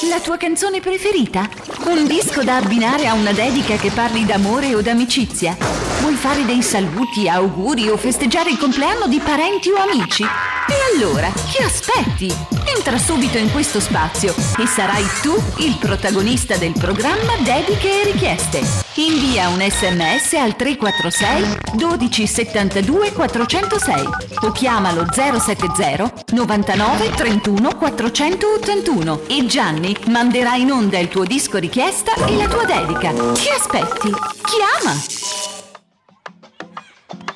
La tua canzone preferita? Un disco da abbinare a una dedica che parli d'amore o d'amicizia? Vuoi fare dei saluti, auguri o festeggiare il compleanno di parenti o amici? E allora, che aspetti? Entra subito in questo spazio e sarai tu il protagonista del programma Dediche e Richieste. Invia un SMS al 346 12 72 406 o chiamalo 070 99 31 481 e Gianni manderà in onda il tuo disco richiesta e la tua dedica. Che aspetti? Chiama!